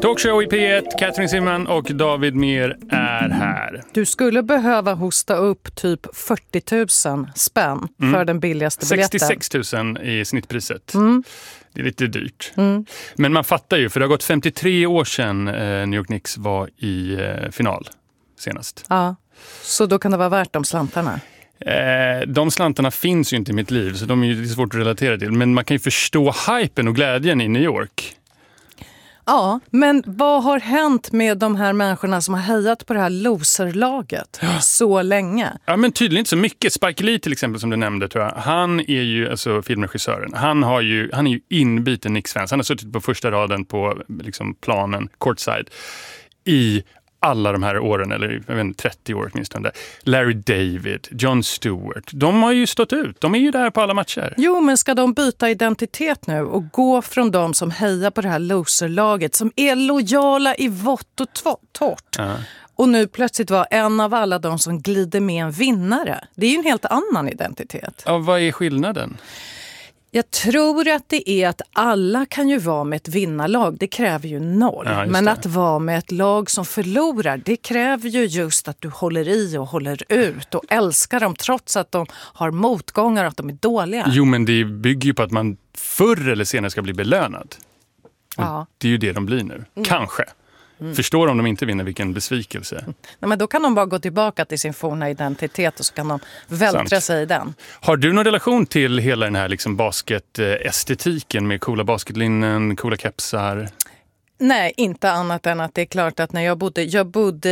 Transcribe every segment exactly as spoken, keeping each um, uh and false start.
Talkshow i P ett, Katrin Simman och David Mer är här. Du skulle behöva hosta upp typ fyrtio tusen spänn mm. för den billigaste biljetten. sextiosex tusen i snittpriset. Mm. Det är lite dyrt. Mm. Men man fattar ju, för det har gått femtiotre år sedan eh, New York Knicks var i eh, final senast. Ja, så då kan det vara värt de slantarna. Eh, de slantarna finns ju inte i mitt liv, så de är ju svårt att relatera till. Men man kan ju förstå hypen och glädjen i New York. Ja, men vad har hänt med de här människorna som har hejat på det här loserlaget ja. så länge? Ja, men tydligen inte så mycket. Spike Lee till exempel, som du nämnde, tror jag. Han är ju, alltså filmregissören, han, har ju, han är ju inbiten Knicks-fans. Han har suttit på första raden på liksom, planen, courtside, i alla de här åren, eller jag vet inte, trettio år åtminstone. Larry David, John Stewart, de har ju stått ut. De är ju där på alla matcher. Jo, men ska de byta identitet nu och gå från de som hejar på det här loserlaget, som är lojala i vått och torrt, uh-huh. och nu plötsligt vara en av alla de som glider med en vinnare? Det är ju en helt annan identitet. Ja, vad är skillnaden? Jag tror att det är att alla kan ju vara med ett vinnarlag. Det kräver ju noll. Ja, men det. Att vara med ett lag som förlorar, det kräver ju just att du håller i och håller ut och älskar dem trots att de har motgångar och att de är dåliga. Jo, men det bygger ju på att man förr eller senare ska bli belönad. Ja. Det är ju det de blir nu. Mm. Kanske. Mm. Förstår om de inte vinner, vilken besvikelse. Nej, men då kan de bara gå tillbaka till sin forna identitet och så kan de vältra Sant. sig i den. Har du någon relation till hela den här liksom basketestetiken med coola basketlinnen, coola kepsar? Nej, inte annat än att det är klart att när jag bodde, jag bodde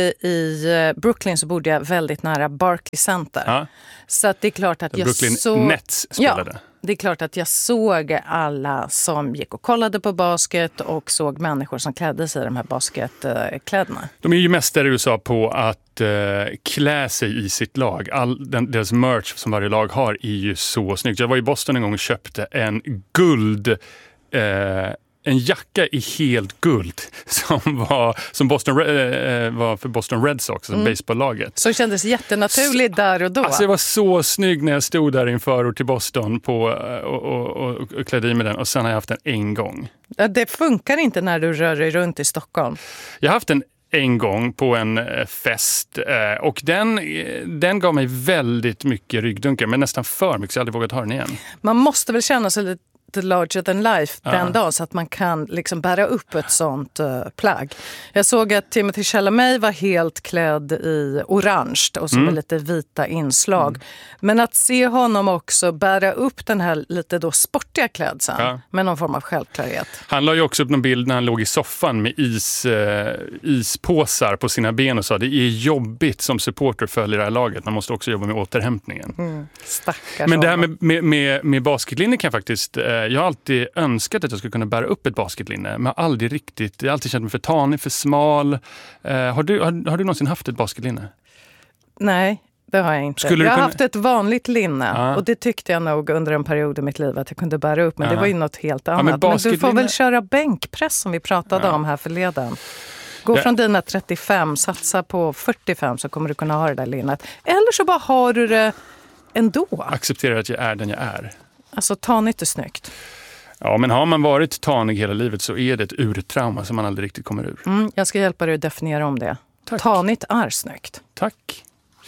i Brooklyn, så bodde jag väldigt nära Barclays Center. Ja. Så att det är klart att jag Brooklyn såg... Nets spelade. Ja. Det är klart att jag såg alla som gick och kollade på basket och såg människor som klädde sig i de här basketkläderna. De är ju mästare i U S A på att eh, klä sig i sitt lag. All den, deras merch som varje lag har är ju så snyggt. Jag var i Boston en gång och köpte en guld... Eh, en jacka i helt guld som var, som Boston, äh, var för Boston Red Sox, som mm. baseballlaget. Så det kändes jättenaturligt där och då. Alltså jag var så snygg när jag stod där inför och till Boston på, och, och, och, och klädde i med den. Och sen har jag haft den en gång. Ja, det funkar inte när du rör dig runt i Stockholm. Jag har haft den en gång på en fest och den, den gav mig väldigt mycket ryggdunkar, men nästan för mycket, så jag hade vågat ha den igen. Man måste väl känna sig lite larger than life den ja. dagen, så att man kan liksom bära upp ett sånt uh, plagg. Jag såg att Timothée Chalamet var helt klädd i orange och så mm. med lite vita inslag. Mm. Men att se honom också bära upp den här lite då sportiga klädseln ja. med någon form av självklarhet. Han la ju också upp någon bild när han låg i soffan med is, uh, ispåsar på sina ben och sa det är jobbigt som supporter följer det här laget. Man måste också jobba med återhämtningen. Mm. Stackars. Men det här med, med, med, med basketlinjen kan jag faktiskt... Uh, Jag har alltid önskat att jag skulle kunna bära upp ett basketlinne, men jag har aldrig riktigt, jag har alltid känt mig för tanig, för smal. Eh, har, du, har, har du någonsin haft ett basketlinne? Nej, det har jag inte. Skulle jag har kunna... haft ett vanligt linne ja. och det tyckte jag nog under en period i mitt liv att jag kunde bära upp, men ja. det var ju något helt annat. Ja, men, basketlinne... men du får väl köra bänkpress som vi pratade ja. om här förleden. Gå ja. från dina trettiofem, satsa på fyrtiofem, så kommer du kunna ha det där linnet. Eller så bara har du det ändå. Acceptera att jag är den jag är. Alltså tanigt är snyggt. Ja, men har man varit tanig hela livet så är det ett urtrauma som man aldrig riktigt kommer ur. Mm, jag ska hjälpa dig att definiera om det. Tack. Tanigt är snyggt. Tack.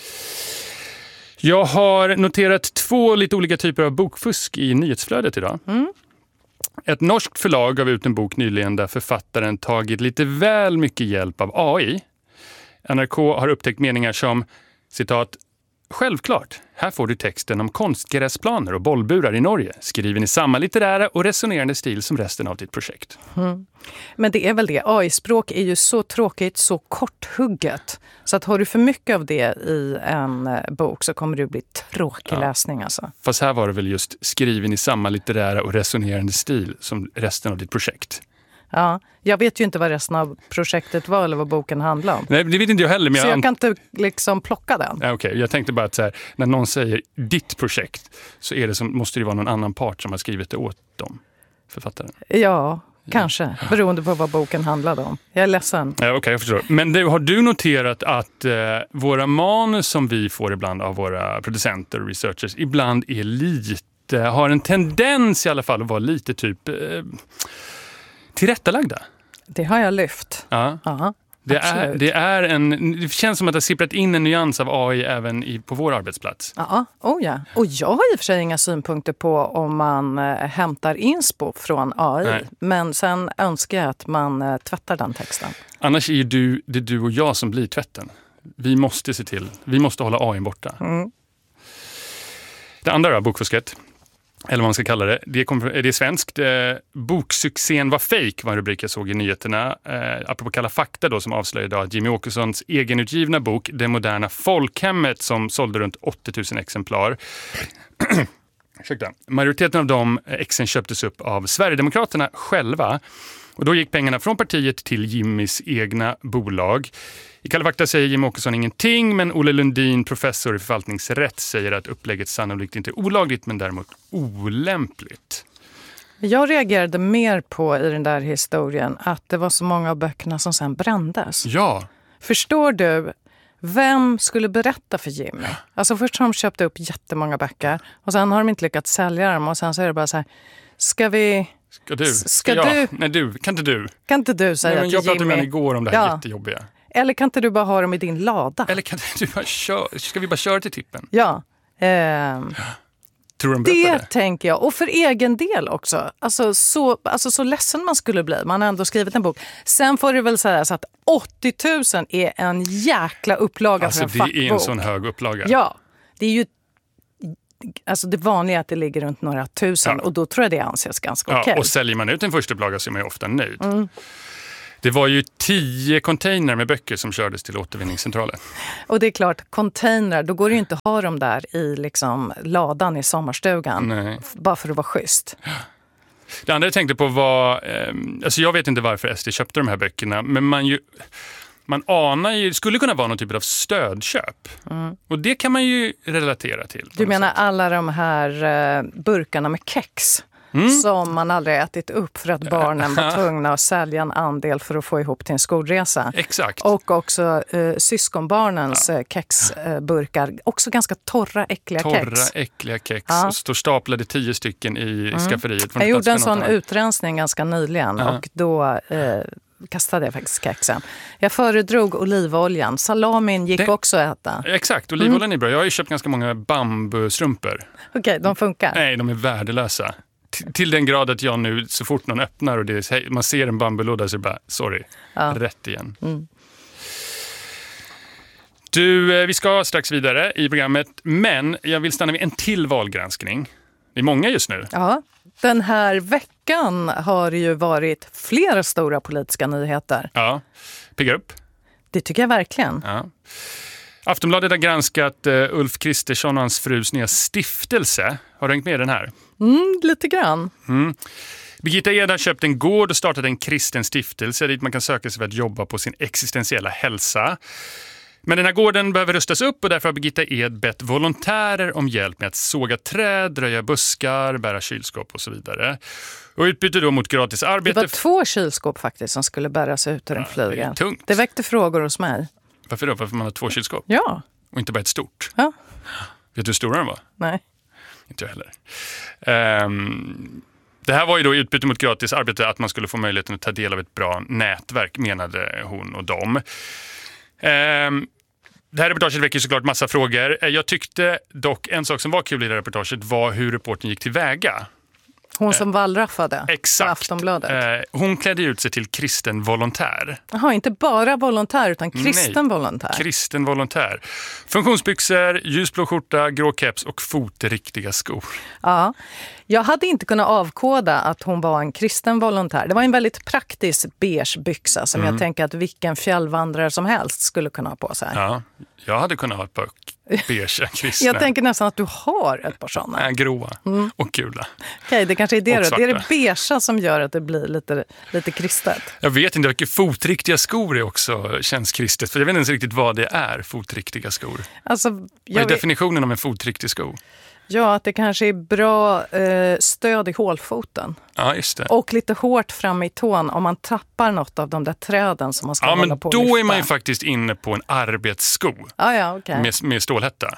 Jag har noterat två lite olika typer av bokfusk i nyhetsflödet idag. Mm. Ett norskt förlag gav ut en bok nyligen där författaren tagit lite väl mycket hjälp av A I. N R K har upptäckt meningar som, citat, självklart, här får du texten om konstgräsplaner och bollburar i Norge, skriven i samma litterära och resonerande stil som resten av ditt projekt. Mm. Men det är väl det, A I-språk är ju så tråkigt, så korthugget. Så att har du för mycket av det i en bok så kommer det bli tråkig ja. läsning alltså. Fast här var det väl just skriven i samma litterära och resonerande stil som resten av ditt projekt. Ja, jag vet ju inte vad resten av projektet var eller vad boken handlar om. Nej, det vet inte jag heller. Men så jag, jag kan inte liksom plocka den. Ja, okej, okay. Jag tänkte bara att så här, när någon säger ditt projekt så är det som, måste det vara någon annan part som har skrivit det åt dem, författaren. Ja, ja. kanske. Beroende på vad boken handlade om. Jag är ledsen. Ja, okej, okay, jag förstår. Men det, har du noterat att eh, våra manus som vi får ibland av våra producenter och researchers ibland är lite, har en tendens i alla fall att vara lite typ... Eh, tillrättalagda. Det har jag lyft. Ja. Ja, det, är, det, är en, det känns som att det har sipprat in en nyans av A I även i, på vår arbetsplats. Ja, oh ja. Och jag har i och för sig inga synpunkter på om man eh, hämtar inspo från A I. Nej. Men sen önskar jag att man eh, tvättar den texten. Annars är du, det du och jag som blir tvätten. Vi måste se till, vi måste hålla A I borta. Mm. Det andra då, bokfusket. Eller vad man ska kalla det. Det, kom, det är svenskt. Eh, Boksuccén var fake var en rubrik jag såg i nyheterna. Eh, apropå Kalla fakta då, som avslöjade idag att Jimmy Åkessons egenutgivna bok Det moderna folkhemmet som sålde runt åttio tusen exemplar. Ursäkta. Majoriteten av de exen köptes upp av Sverigedemokraterna själva. Och då gick pengarna från partiet till Jimmys egna bolag. I Kalla fakta säger Jimmy Åkesson ingenting, men Olle Lundin, professor i förvaltningsrätt, säger att upplägget sannolikt inte är olagligt men däremot olämpligt. Jag reagerade mer på i den där historien att det var så många av böckerna som sen brändes. Ja. Förstår du, vem skulle berätta för Jimmy? Alltså först har de köpt upp jättemånga böcker och sen har de inte lyckats sälja dem och sen så är det bara så här, ska vi... Ska du? Ska, ska jag? du? Nej, du. Kan inte du? Kan inte du säga Nej, men till jag Jimmy? Jag pratade med henne igår om det här ja. jättejobbiga. Eller kan inte du bara ha dem i din lada? Eller kan du bara köra? Ska vi bara köra till tippen? Ja. Ehm, Tror de det, det tänker jag. Och för egen del också. Alltså så, alltså så ledsen man skulle bli. Man har ändå skrivit en bok. Sen får det väl säga så att åttio tusen är en jäkla upplaga alltså, för en fackbok. Alltså det är en sån hög upplaga. Ja. Det är ju alltså det vanliga är att det ligger runt några tusen. Ja. Och då tror jag det anses ganska ja, okej. Och säljer man ut en första upplaga så är man ju ofta nöjd. Mm. Det var ju tio container med böcker som kördes till återvinningscentralen. Och det är klart, container, då går det ju inte att ha dem där i liksom ladan i sommarstugan. Nej. Bara för att vara schysst. Det andra jag tänkte på var, eh, alltså jag vet inte varför S D köpte de här böckerna, men man ju... Man anar ju, det skulle kunna vara någon typ av stödköp. Mm. Och det kan man ju relatera till. Du menar sätt. alla de här uh, burkarna med kex mm. som man aldrig ätit upp för att barnen var tvungna att sälja en andel för att få ihop till en skolresa. Exakt. Och också uh, syskonbarnens ja. kexburkar. Uh, också ganska torra, äckliga torra, kex. Torra, äckliga kex. Ja. Och står staplade tio stycken i mm. skafferiet. Jag gjorde en sån utrensning ganska nyligen ja. och då... Uh, kastade jag faktiskt kexen. Jag föredrog olivoljan. Salamin gick det, också att äta. Exakt, olivoljan mm. är bra. Jag har ju köpt ganska många bambustrumpor. Okej, okay, de funkar? Nej, de är värdelösa. T- till den grad att jag nu, så fort någon öppnar och det är, man ser en bambulåda så är det bara, sorry, ja. rätt igen. Mm. Du, vi ska strax vidare i programmet, men jag vill stanna vid en till valgranskning. Det är många just nu. Ja, den här veckan har det ju varit flera stora politiska nyheter. Ja, piggar upp. Det tycker jag verkligen. Ja. Aftonbladet har granskat uh, Ulf Kristersson och hans frus nya stiftelse. Har du hängt med den här? Mm, lite grann. Mm. Birgitta Ed har köpt en gård och startat en kristen stiftelse dit man kan söka sig för att jobba på sin existentiella hälsa. Men den här gården behöver rustas upp och därför har Birgitta Ed bett volontärer om hjälp med att såga träd, röja buskar, bära kylskåp och så vidare. Och utbyte då mot gratis arbete. Det var två kylskåp faktiskt som skulle bäras ut ur en flyga. Ja, det är tungt. Det väckte frågor hos mig. Varför då? Varför man har två kylskåp? Ja. Och inte bara ett stort? Ja. Vet du hur stora de var? Nej. Inte jag heller. Um, det här var ju då utbyte mot gratis arbete att man skulle få möjligheten att ta del av ett bra nätverk, menade hon och dem. Um, det här reportaget väcker såklart massa frågor. Jag tyckte dock en sak som var kul i det här reportaget var hur reporten gick tillväga. Hon som wallraffade Exakt. På Aftonbladet. Hon klädde ut sig till kristen volontär. Jaha, inte bara volontär utan kristen Nej, volontär. kristen volontär. Funktionsbyxor, ljusblå skjorta, grå keps och fotriktiga skor. Ja, jag hade inte kunnat avkoda att hon var en kristen volontär. Det var en väldigt praktisk beige byxa som mm. jag tänker att vilken fjällvandrare som helst skulle kunna ha på sig. Ja, jag hade kunnat ha ett par beige kristna. Jag tänker nästan att du har ett par sådana. Nej, gråa mm. och gula. Okej, det kanske är det då. Det är det beige som gör att det blir lite, lite kristet. Jag vet inte, vilka fotriktiga skor är också känns kristet. För jag vet inte ens riktigt vad det är, fotriktiga skor. Alltså, vad är vet... definitionen av en fotriktig sko? Ja, att det kanske är bra eh, stöd i hålfoten. Ja, just det. Och lite hårt fram i tån om man tappar något av de där träden som man ska ja, hålla på Ja, men då lyfta. är man ju faktiskt inne på en arbetssko. Ah, ja, okay. med, med stålhätta. Mm.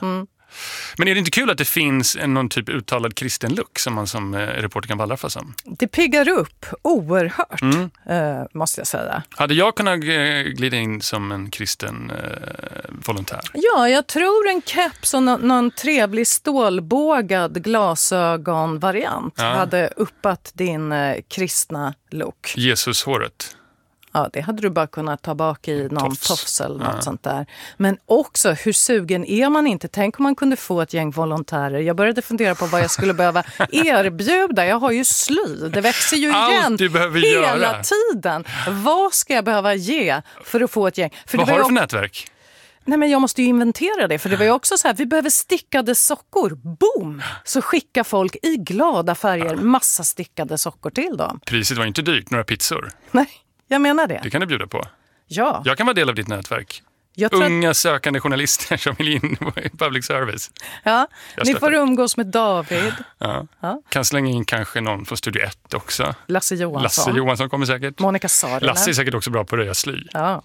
Men är det inte kul att det finns en någon typ uttalad kristen look som man som reporter kan vallra fast som? Det piggar upp oerhört, mm. eh, måste jag säga. Hade jag kunnat glida in som en kristen eh, volontär? Ja, jag tror en keps och någon, någon trevlig stålbågad glasögonvariant ja. hade uppat din eh, kristna look. Jesus-håret. Ja, det hade du bara kunnat ta bak i någon tofs, tofs eller något ja. sånt där. Men också, hur sugen är man inte? Tänk om man kunde få ett gäng volontärer. Jag började fundera på vad jag skulle behöva erbjuda. Jag har ju sly. Det växer ju igen hela göra. tiden. Vad ska jag behöva ge för att få ett gäng? För vad det har du för också... nätverk? Nej, men jag måste ju inventera det. För det var ju också så här, vi behöver stickade sockor. Boom! Så skickar folk i glada färger massa stickade sockor till dem. Priset var inte dyrt, några pizzor. Nej. Jag menar det. Det kan du bjuda på. Ja. Jag kan vara del av ditt nätverk. Unga att... sökande journalister som vill in i public service. Ja, ni får umgås med David. Ja. Ja. Kan slänga in kanske någon från Studio ett också. Lasse Johansson. Lasse Johansson kommer säkert. Monica Sarinen. Lasse är säkert också bra på att röja sly. Ja.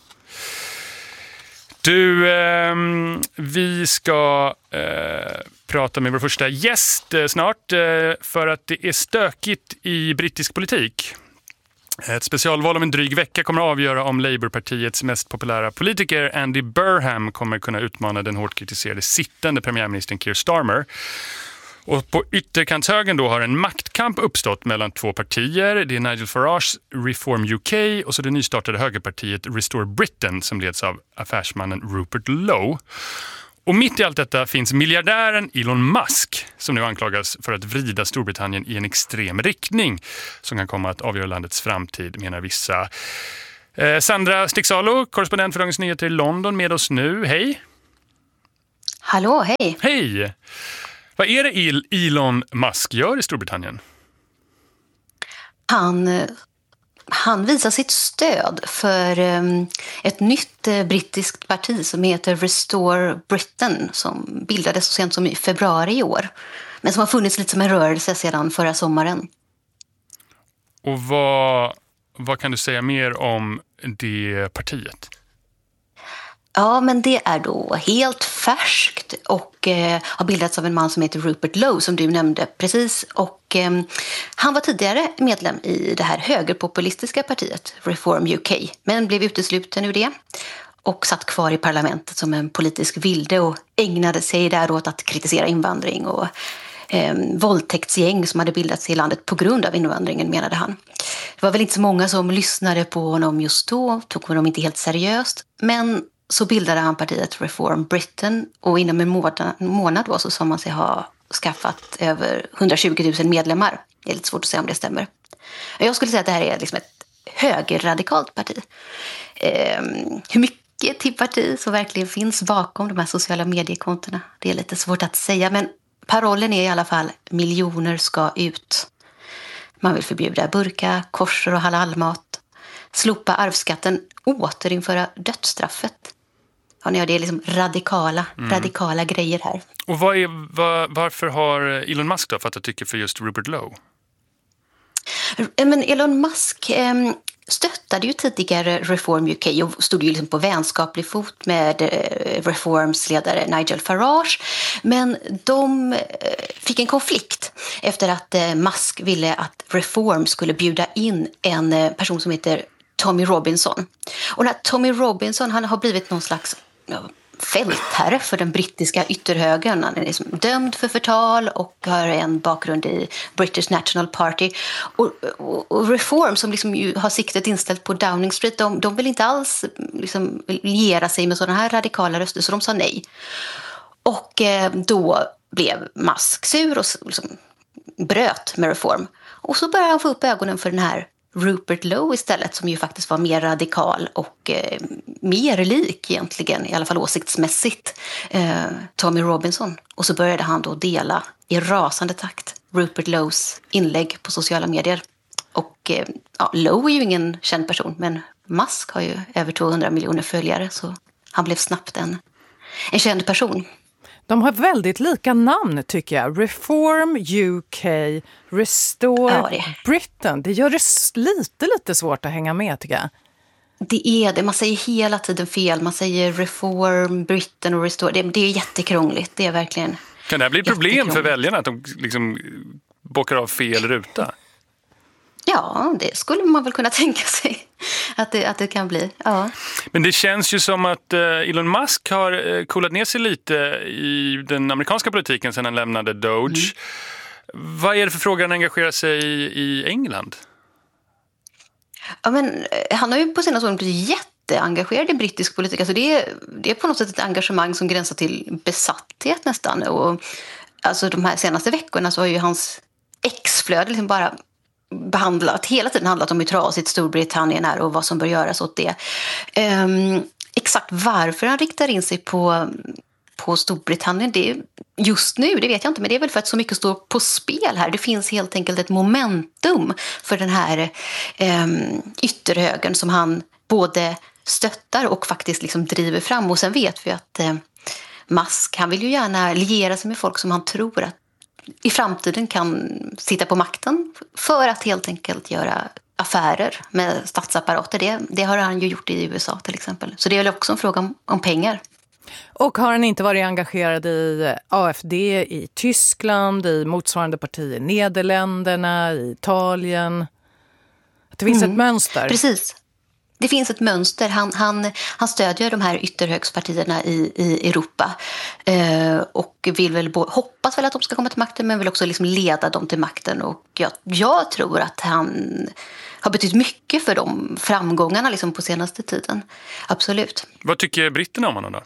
Du, eh, vi ska eh, prata med vår första gäst eh, snart. Eh, för att det är stökigt i brittisk politik. Ett specialval om en dryg vecka kommer att avgöra om Labourpartiets mest populära politiker Andy Burnham kommer kunna utmana den hårt kritiserade sittande premiärministern Keir Starmer. Och på ytterkantshögen då har en maktkamp uppstått mellan två partier. Det är Nigel Farages Reform U K och så det nystartade högerpartiet Restore Britain som leds av affärsmannen Rupert Lowe. Och mitt i allt detta finns miljardären Elon Musk som nu anklagas för att vrida Storbritannien i en extrem riktning som kan komma att avgöra landets framtid, menar vissa. Eh, Sandra Stigsalo, korrespondent för Dagens Nyheter i London, med oss nu. Hej! Hallå, hej! Hej! Vad är det Elon Musk gör i Storbritannien? Han... Han visar sitt stöd för um, ett nytt uh, brittiskt parti som heter Restore Britain som bildades så sent som i februari i år. Men som har funnits lite som en rörelse sedan förra sommaren. Och vad, vad kan du säga mer om det partiet? Ja, men det är då helt färskt och eh, har bildats av en man som heter Rupert Lowe som du nämnde precis. Och eh, han var tidigare medlem i det här högerpopulistiska partiet Reform U K men blev utesluten ur det och satt kvar i parlamentet som en politisk vilde och ägnade sig där åt att kritisera invandring och eh, våldtäktsgäng som hade bildats i landet på grund av invandringen, menade han. Det var väl inte så många som lyssnade på honom just då, tog honom inte helt seriöst, men så bildade han partiet Reform Britain och inom en månad, månad då så sa man sig ha skaffat över hundratjugo tusen medlemmar. Det är lite svårt att säga om det stämmer. Jag skulle säga att det här är liksom ett högerradikalt parti. Eh, hur mycket till parti så verkligen finns bakom de här sociala mediekontona, det är lite svårt att säga, men parollen är i alla fall miljoner ska ut. Man vill förbjuda burka, korsor och halalmat, slopa arvsskatten, återinföra dödsstraffet. Ja, det är liksom radikala, mm. radikala grejer här. Och vad är, var, varför har Elon Musk då fattat tycke för just Rupert Lowe? Men Elon Musk eh, stöttade ju tidigare Reform U K och stod ju liksom på vänskaplig fot med eh, Reforms ledare Nigel Farage. Men de eh, fick en konflikt efter att eh, Musk ville att Reform skulle bjuda in en eh, person som heter Tommy Robinson. Och när Tommy Robinson, han har blivit någon slags ja, fältherre för den brittiska ytterhögern. Han är liksom dömd för förtal och har en bakgrund i British National Party. Och, och, och Reform, som liksom ju har siktet inställt på Downing Street, de, de vill inte alls liksom liera sig med sådana här radikala röster, så de sa nej. Och eh, då blev Musk sur och liksom bröt med Reform. Och så började han få upp ögonen för den här Rupert Lowe istället, som ju faktiskt var mer radikal och eh, mer lik egentligen, i alla fall åsiktsmässigt, eh, Tommy Robinson. Och så började han då dela i rasande takt Rupert Lowes inlägg på sociala medier. Och eh, ja, Lowe är ju ingen känd person, men Musk har ju över tvåhundra miljoner följare, så han blev snabbt en, en känd person. De har väldigt lika namn tycker jag. Reform U K, Restore ja, det. Britain. Det gör det lite, lite svårt att hänga med tycker jag. Det är det. Man säger hela tiden fel. Man säger reform, Britain och restore. Det, det är jättekrångligt. Det är verkligen. Kan det här bli problem för väljarna att de liksom bockar av fel ruta? Ja, det skulle man väl kunna tänka sig att det, att det kan bli. Ja. Men det känns ju som att Elon Musk har coolat ner sig lite i den amerikanska politiken sedan han lämnade Doge. Mm. Vad är det för frågor han engagerar sig i, i England? Ja, men han har ju på senaste åren blivit jätteengagerad i brittisk politik. Alltså det, är, det är på något sätt ett engagemang som gränsar till besatthet nästan. Och alltså de här senaste veckorna så har ju hans exflöde liksom bara behandlat, hela tiden handlat om hur trasigt Storbritannien är och vad som bör göras åt det. Um, exakt varför han riktar in sig på, på Storbritannien, det är just nu, det vet jag inte, men det är väl för att så mycket står på spel här. Det finns helt enkelt ett momentum för den här um, ytterhögern som han både stöttar och faktiskt liksom driver fram. Och sen vet vi att uh, Musk, han vill ju gärna liera sig med folk som han tror att i framtiden kan sitta på makten för att helt enkelt göra affärer med statsapparater. Det, det har han ju gjort i U S A till exempel. Så det är väl också en fråga om, om pengar. Och har han inte varit engagerad i A F D i Tyskland, i motsvarande parti i Nederländerna, i Italien? Att det finns mm. ett mönster. Precis. Det finns ett mönster. Han, han, han stödjer de här ytterhögspartierna i, i Europa eh, och vill väl bo, hoppas väl att de ska komma till makten, men vill också liksom leda dem till makten. Och jag, jag tror att han har betytt mycket för de framgångarna liksom på senaste tiden. Absolut. Vad tycker britterna om honom då?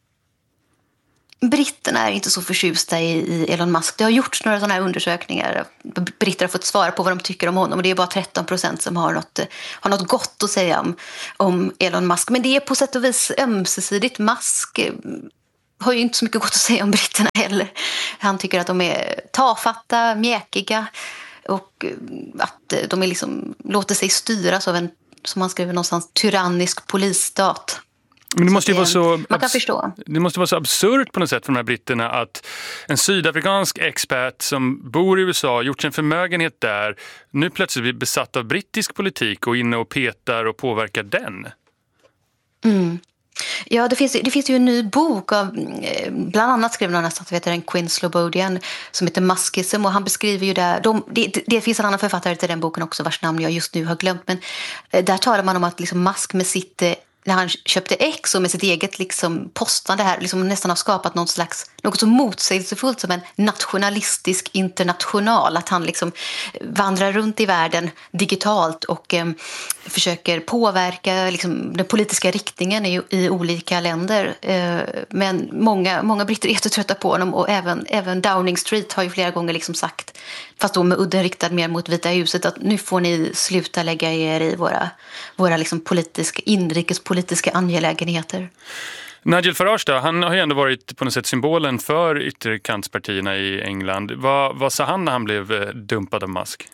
Britterna är inte så förtjusta i, i Elon Musk. Det har gjorts några sådana här undersökningar. Britter har fått svara på vad de tycker om honom. Och det är bara tretton procent som har något, har något gott att säga om, om Elon Musk. Men det är på sätt och vis ömsesidigt. Musk har ju inte så mycket gott att säga om britterna heller. Han tycker att de är tafatta, mjäkiga. Och att de är liksom, låter sig styras av en, som man skriver någonstans, tyrannisk polisstat. Men det måste ju vara så, man kan förstå. Det måste vara så absurt på något sätt för de här britterna att en sydafrikansk expert som bor i U S A, gjort sin förmögenhet där, nu plötsligt blir besatt av brittisk politik och inne och petar och påverkar den. Mm. Ja, det finns, det finns ju en ny bok av, bland annat skrev någon statsvetaren Quinn Slobodian som heter Muskism, och han beskriver ju där, de, det, det finns en annan författare till den boken också vars namn jag just nu har glömt, men där talar man om att liksom Musk med sitt, när han köpte X och med sitt eget liksom postande här liksom nästan har skapat något slags, något så motsägelsefullt som en nationalistisk international, att han liksom vandrar runt i världen digitalt och eh, försöker påverka liksom den politiska riktningen i, i olika länder. Eh, men många, många britter är jättetrötta på honom, och även, även Downing Street har ju flera gånger liksom sagt, fast då med udden riktad mer mot Vita huset, att nu får ni sluta lägga er i våra, våra liksom politiska, inrikespolitiska angelägenheter. Nigel Farage då, han har ju ändå varit på något sätt symbolen för ytterkantspartierna i England. Vad, vad sa han när han blev dumpad av Musk?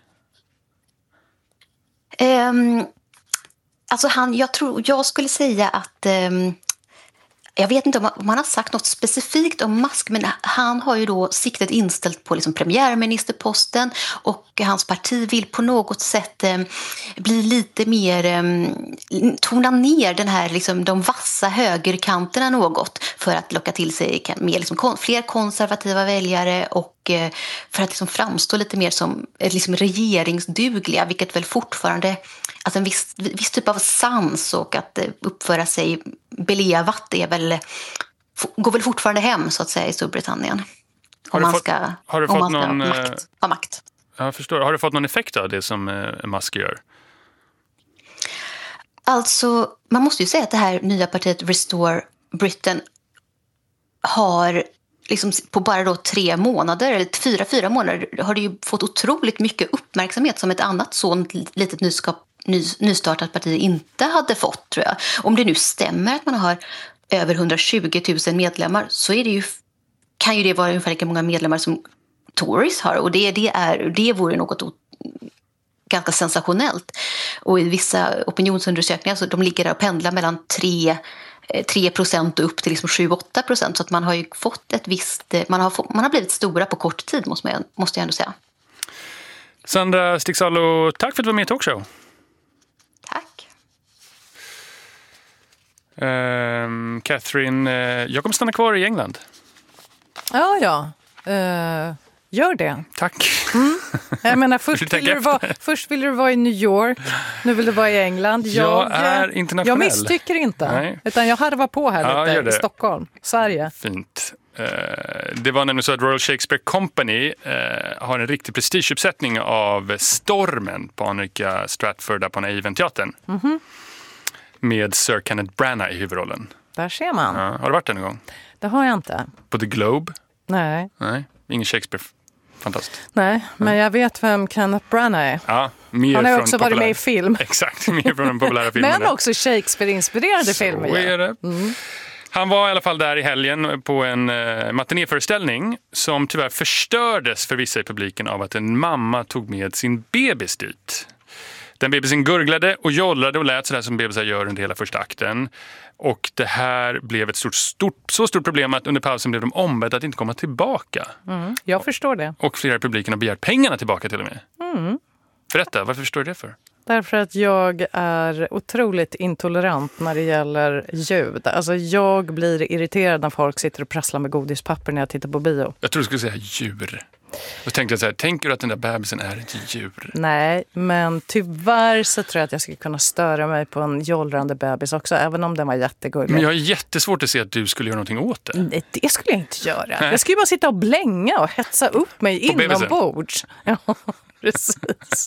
Um, alltså han, jag tror, jag skulle säga att um, jag vet inte om man, om man har sagt något specifikt om Musk, men han har ju då siktet inställt på liksom premiärministerposten, och hans parti vill på något sätt eh, bli lite mer, eh, tona ner den här, liksom, de vassa högerkanterna något, för att locka till sig mer, liksom, kon, fler konservativa väljare, och eh, för att liksom framstå lite mer som eh, liksom regeringsdugliga, vilket väl fortfarande, alltså en viss, viss typ av sans och att eh, uppföra sig belevat är väl, går väl fortfarande hem så att säga i Storbritannien. Har om du man fått, ska, har du om fått man ska någon, makt, ha makt. Jag förstår. Har du fått någon effekt av det som eh, Musk gör? Alltså, man måste ju säga att det här nya partiet Restore Britain har liksom på bara då tre månader, eller fyra, fyra månader, har det ju fått otroligt mycket uppmärksamhet som ett annat sånt litet nyskap, ny, nystartat parti inte hade fått, tror jag. Om det nu stämmer att man har över hundratjugo tusen medlemmar, så är det ju, kan ju det vara ungefär lika många medlemmar som Tories har, och det, det, är, det vore något o- ganska sensationellt. Och i vissa opinionsundersökningar så de ligger där och pendlar mellan tre procent och upp till liksom sju åtta procent, så att man har ju fått ett visst, man har, fått, man har blivit stora på kort tid, måste, man, måste jag ändå säga. Sandra Stigsalo, tack för att du var med i Talkshow. Tack. Uh, Catherine, uh, jag kommer stanna kvar i England. Ja, ja. Uh, gör det. Tack. Mm. Jag menar, först, vill du vara, först vill du vara i New York, nu vill du vara i England. Jag, jag är internationell. Jag misstycker inte, Nej. utan jag harvar på här ja, lite i Stockholm, Sverige. Fint. Uh, det var nämligen så att Royal Shakespeare Company uh, har en riktig prestigeuppsättning av Stormen på Annika Stratford på Avon-teatern. Mm-hmm. Med Sir Kenneth Branagh i huvudrollen. Där ser man. Ja, har du varit där någon gång? Det har jag inte. På The Globe? Nej. Nej, ingen Shakespeare. Fantastiskt. Nej, men Nej. jag vet vem Kenneth Branagh är. Ja, mer Han har från också populär... varit med i film. Exakt, mer från den populära filmen. Men också Shakespeare-inspirerade filmer. Så är det. Mm. Han var i alla fall där i helgen på en uh, matinéföreställning som tyvärr förstördes för vissa i publiken av att en mamma tog med sin bebis dit. Den bebisen gurglade och jollrade och lät sådär som bebisar gör under hela första akten. Och det här blev ett stort, stort, så stort problem att under pausen blev de ombedda att inte komma tillbaka. Mm, jag förstår det. Och flera i publiken har begärt pengarna tillbaka till och med. Mm. Berätta, varför förstår du det för? Därför att jag är otroligt intolerant när det gäller ljud. Alltså jag blir irriterad när folk sitter och prasslar med godispapper när jag tittar på bio. Jag tror du skulle säga djur. Och tänkte jag så här, tänker du att den där bebisen är ett djur? Nej, men tyvärr så tror jag att jag skulle kunna störa mig på en jollrande bebis också, även om den var jättegullig. Men jag har jättesvårt att se att du skulle göra någonting åt det. Nej, det skulle jag inte göra. Nej. Jag skulle bara sitta och blänga och hetsa upp mig inombords. Ja, precis.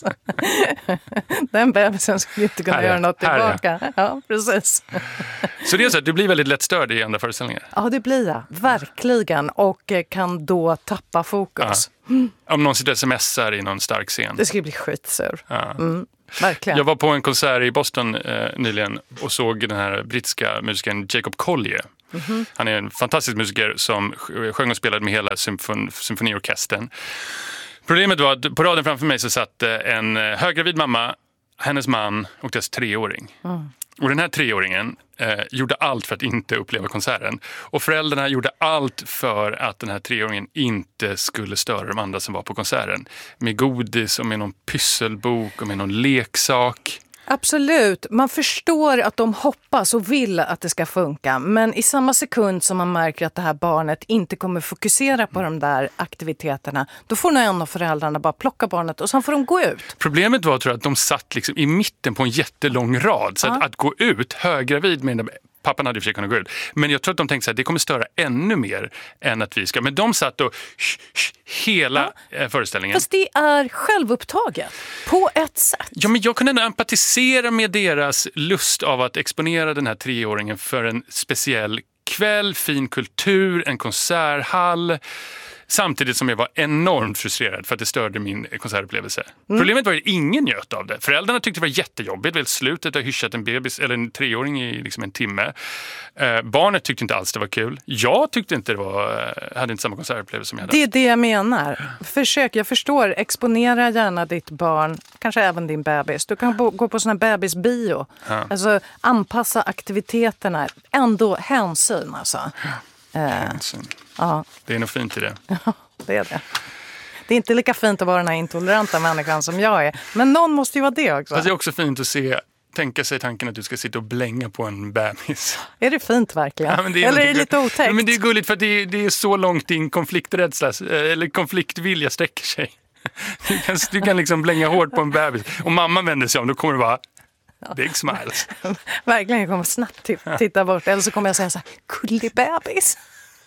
Den bebisen skulle inte kunna här, göra något tillbaka. Här. Ja, precis. Så det är så att du blir väldigt lätt störd i andra föreställningar? Ja, det blir jag. Verkligen. Och kan då tappa fokus. Mm. Om någon sitter och smsar i någon stark scen. Det skulle bli skitsur. Ja. Mm. Verkligen. Jag var på en konsert i Boston eh, nyligen och såg den här brittiska musikern Jacob Collier. Mm-hmm. Han är en fantastisk musiker som sjöng och spelade med hela symfon- symfoniorkestern. Problemet var att på raden framför mig så satt en höggravid mamma, hennes man och dess treåring. Mm. Och den här treåringen eh, gjorde allt för att inte uppleva konserten. Och föräldrarna gjorde allt för att den här treåringen inte skulle störa de andra som var på konserten. Med godis och med någon pysselbok och med någon leksak. Absolut. Man förstår att de hoppas och vill att det ska funka. Men i samma sekund som man märker att det här barnet inte kommer fokusera på de där aktiviteterna, då får nog en av föräldrarna bara plocka barnet och sen får de gå ut. Problemet var, tror jag, att de satt liksom i mitten på en jättelång rad. Så ja. att, att gå ut höggravid med den där... Pappan hade i och för sig kunnat gå ut. Men jag tror att de tänkte att det kommer störa ännu mer än att vi ska. Men de satt och sh, sh, hela ja. föreställningen. Fast det är självupptaget på ett sätt. Ja, men jag kunde ändå empatisera med deras lust av att exponera den här treåringen för en speciell kväll, fin kultur, en konserthall. Samtidigt som jag var enormt frustrerad för att det störde min konsertupplevelse. Mm. Problemet var att ingen njöt av det. Föräldrarna tyckte det var jättejobbigt. Väl slutet att hyschat en bebis eller en treåring i liksom en timme. Eh, barnet tyckte inte alls det var kul. Jag tyckte inte det var, hade inte samma konsertupplevelse som jag hade. Det är det jag menar. Försök, jag förstår. Exponera gärna ditt barn, kanske även din bebis. Du kan bo, gå på sån här bebisbio. Ja. Alltså anpassa aktiviteterna. Ändå hänsyn alltså. Hänsyn. Ja. Det är nog fint i det. Ja, det är det. Det är inte lika fint att vara den här intoleranta människan som jag är. Men någon måste ju vara det också. Fast det är också fint att se, tänka sig tanken att du ska sitta och blänga på en bebis. Är det fint verkligen? Ja, det är eller är det lite otäckt? Ja, men det är gulligt för att det är, det är så långt din konflikträdsla eller konfliktvilja sträcker sig. Du kan, du kan liksom blänga hårt på en bebis. Och mamma vänder sig om, då kommer det vara big smiles. Verkligen, jag kommer snabbt t- titta bort. Eller så kommer jag säga så här, gullig bebis.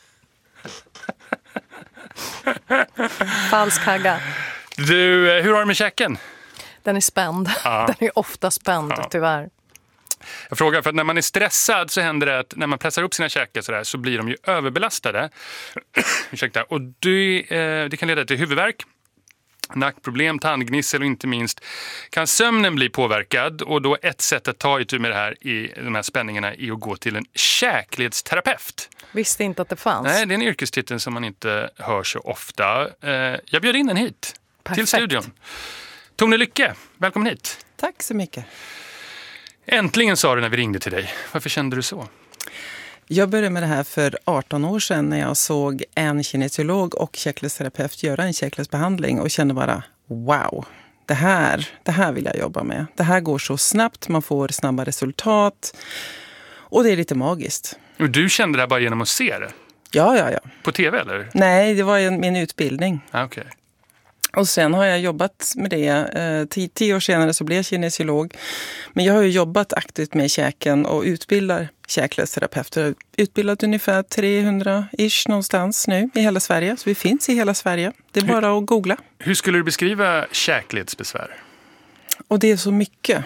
Falsk hagga. Du, hur har du med käken? Den är spänd. Ja. Den är ofta spänd, ja. Tyvärr. Jag frågar, för att när man är stressad så händer det att när man pressar upp sina käkar så, där, så blir de ju överbelastade. Ursäkta. Och det, eh, det kan leda till huvudvärk, nackproblem, tandgnissel och inte minst kan sömnen bli påverkad. Och då ett sätt att ta itu med det här i de här spänningarna är att gå till en käkledsterapeut. Visste inte att det fanns. Nej, det är en yrkestitel som man inte hör så ofta. Jag bjöd in den hit. Perfekt. Till studion. Tone Lycke, välkommen hit. Tack så mycket. Äntligen, sa du när vi ringde till dig. Varför kände du så? Jag började med det här för arton år sedan när jag såg en kinesiolog och käkledsterapeut göra en käkledsbehandling och kände bara, wow, det här, det här vill jag jobba med. Det här går så snabbt, man får snabba resultat. Och det är lite magiskt. Och du kände det här bara genom att se det? Ja, ja, ja. På tv eller? Nej, det var en, min utbildning. Ah, okej. Okay. Och sen har jag jobbat med det. Eh, tio, tio år senare så blev jag kinesiolog. Men jag har ju jobbat aktivt med käken och utbildar käkledsterapeuter. Jag har utbildat ungefär trehundra-ish någonstans nu i hela Sverige. Så vi finns i hela Sverige. Det är hur, bara att googla. Hur skulle du beskriva käkledsbesvär? Och det är så mycket.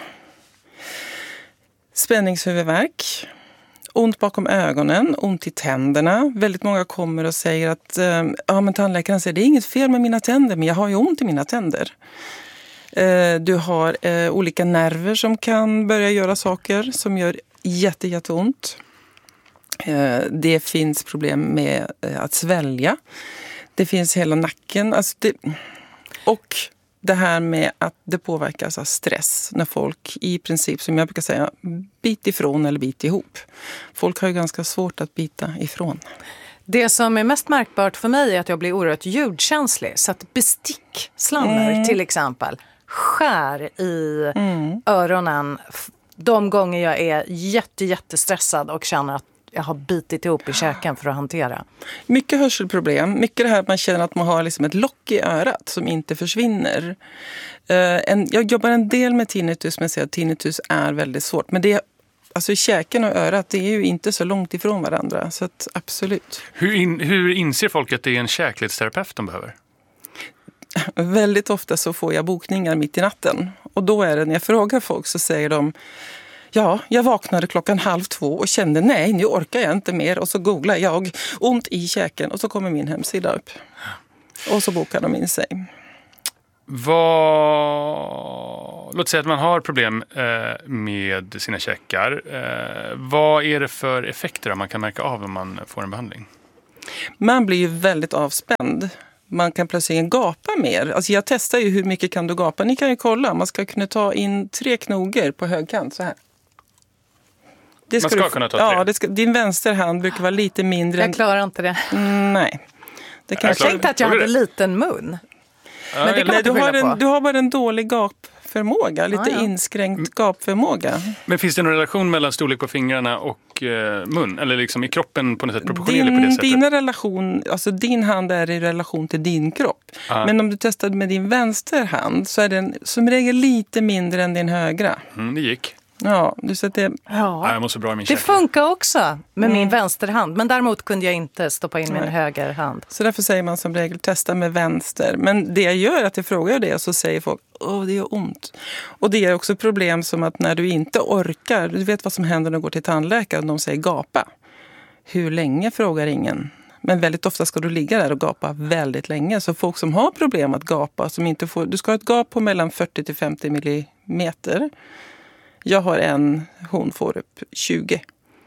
Spänningshuvudvärk. Ont bakom ögonen, ont i tänderna. Väldigt många kommer och säger att eh, ja, men tandläkaren säger det är inget fel med mina tänder, men jag har ju ont i mina tänder. Eh, du har eh, olika nerver som kan börja göra saker som gör jätte, jätteont. Eh, det finns problem med eh, att svälja. Det finns hela nacken. Alltså det, och det här med att det påverkas av stress när folk i princip, som jag brukar säga, bit ifrån eller bit ihop. Folk har ju ganska svårt att bita ifrån. Det som är mest märkbart för mig är att jag blir oerhört ljudkänslig. Så att bestick, slammer mm. till exempel, skär i mm. öronen de gånger jag är jätte, jättestressad och känner att jag har bitit ihop i käken för att hantera. Mycket hörselproblem. Mycket det här att man känner att man har liksom ett lock i örat som inte försvinner. Uh, en, jag jobbar en del med tinnitus, men jag säger att tinnitus är väldigt svårt. Men det, alltså käken och örat, det är ju inte så långt ifrån varandra. Så att, absolut. Hur, in, hur inser folk att det är en käkledsterapeut de behöver? Väldigt ofta så får jag bokningar mitt i natten. Och då är det, när jag frågar folk så säger de: ja, jag vaknade klockan halv två och kände nej, nu orkar jag inte mer. Och så googlar jag ont i käken och så kommer min hemsida upp. Och så bokar de in sig. Vad... Låt säga att man har problem eh, med sina käkar. Eh, vad är det för effekter man kan märka av om man får en behandling? Man blir ju väldigt avspänd. Man kan plötsligt gapa mer. Alltså jag testar ju hur mycket kan du gapa. Ni kan ju kolla, man ska kunna ta in tre knoger på högkant så här. Det ska man ska du, kunna ta tre? Ja, det ska, din vänsterhand brukar vara lite mindre. Jag klarar inte det. Mm, nej. Det kan jag tänkte att jag hade en liten mun. Ja, men det nej, du, har en, du har bara en dålig gapförmåga. Lite ah, ja. inskränkt gapförmåga. Men finns det någon relation mellan storlek på fingrarna och eh, mun? Eller liksom i kroppen på något sätt proportionerlig på det sättet? Dina relation, alltså din hand är i relation till din kropp. Ah. Men om du testade med din vänsterhand så är den som regel lite mindre än din högra. Mm, det gick. Ja, du så att det... Ja. Ja, jag måste bra i min det käke. funkar också med mm. min vänsterhand. Men däremot kunde jag inte stoppa in Nej. min högerhand. Så därför säger man som regel testa med vänster. Men det jag gör är att jag frågar det så säger folk, åh det gör ont. Och det är också problem som att när du inte orkar, du vet vad som händer när du går till tandläkaren och de säger gapa. Hur länge frågar ingen. Men väldigt ofta ska du ligga där och gapa väldigt länge. Så folk som har problem att gapa, som inte får, du ska ha ett gap på mellan fyrtio till femtio millimeter. Jag har en, hon får upp tjugo.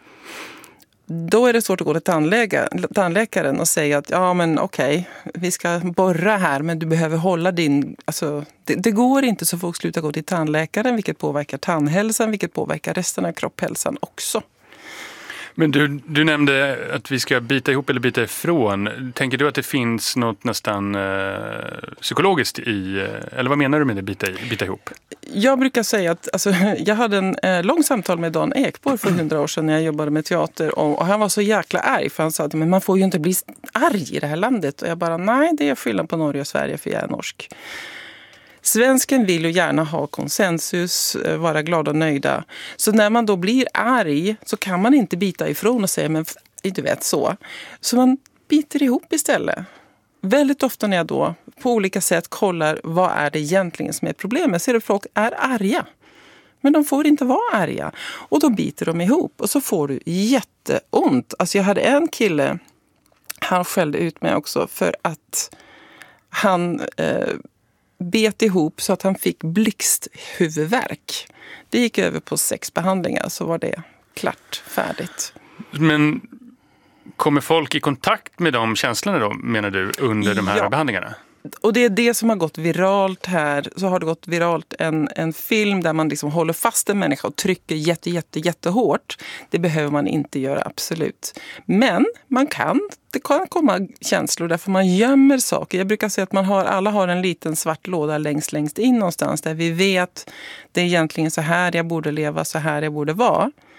Då är det svårt att gå till tandläkaren, tandläkaren och säga att ja men okej, vi ska borra här men du behöver hålla din... Alltså, det, det går inte så folk slutar gå till tandläkaren, vilket påverkar tandhälsan, vilket påverkar resten av kropphälsan också. Men du, du nämnde att vi ska bita ihop eller bita ifrån. Tänker du att det finns något nästan eh, psykologiskt i, eller vad menar du med det, bita, bita ihop? Jag brukar säga att alltså, jag hade en eh, lång samtal med Dan Ekborg för hundra år sedan när jag jobbade med teater. Och, och han var så jäkla arg för han sa att men man får ju inte bli arg i det här landet. Och jag bara, nej det är skillnad på Norge och Sverige för jag är norsk. Svensken vill ju gärna ha konsensus, vara glada och nöjda. Så när man då blir arg så kan man inte bita ifrån och säga, men du vet så. Så man biter ihop istället. Väldigt ofta när jag då på olika sätt kollar vad är det egentligen som är problemet. Ser du folk är arga. Men de får inte vara arga. Och då biter de ihop och så får du jätteont. Alltså jag hade en kille, han skällde ut mig också för att han... Eh, bet ihop så att han fick blixthuvudvärk. Det gick över på sex behandlingar så var det klart, färdigt. Men kommer folk i kontakt med de känslorna då, menar du, under de här ja. behandlingarna? Och det är det som har gått viralt här. Så har det gått viralt en, en film där man liksom håller fast en människa och trycker jätte, jätte, jättehårt. Det behöver man inte göra, absolut. Men man kan, det kan komma känslor därför man gömmer saker. Jag brukar säga att man har, alla har en liten svart låda längst, längst in någonstans där vi vet det är egentligen så här jag borde leva, så här jag borde vara.